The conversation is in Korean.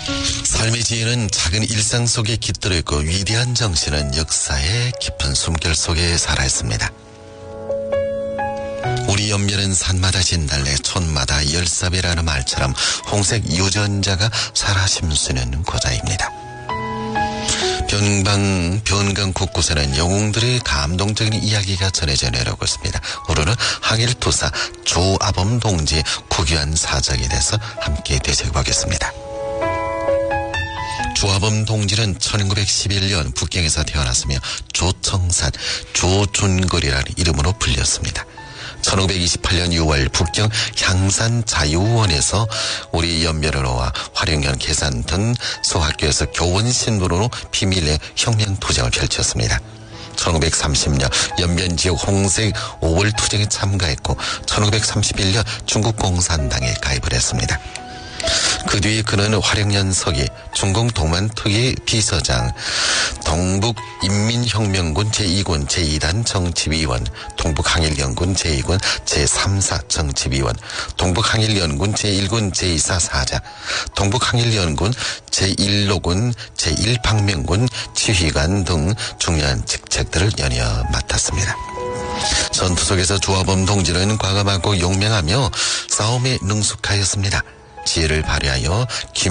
삶의 지혜는 작은 일상 속에 깃들어 있고 위대한 정신은 역사의 깊은 숨결 속에 살아있습니다. 우리 연면은 산마다 진달래 촌마다 열사배라는 말처럼 홍색 유전자가 살아 심수는 고자입니다. 변강 곳곳에는 영웅들의 감동적인 이야기가 전해져 내려오고 있습니다. 오늘은 항일투사 조아범 동지의 국유한 사적에 대해서 함께 되새겨보겠습니다. 조아범 동지는 1911년 북경에서 태어났으며 조청산, 조준걸이라는 이름으로 불렸습니다. 1528년 6월 북경 향산자유원에서 우리 연면으로와 화령연 계산 등 소학교에서 교원신부로 비밀의 혁명투쟁을 펼쳤습니다. 1930년 연변지역 홍색 5월 투쟁에 참가했고 1931년 중국공산당에 가입을 했습니다. 그 뒤에 그는 화령연 서기, 중공 동만특위 비서장, 동북인민혁명군 제2군 제2단 정치위원, 동북항일연군 제2군 제3사 정치위원, 동북항일연군 제1군 제2사 사장, 동북항일연군 제1로군 제1방명군 지휘관 등 중요한 직책들을 연이어 맡았습니다. 전투 속에서 조아범 동지는 과감하고 용맹하며 싸움에 능숙하였습니다. 지혜를 발휘하여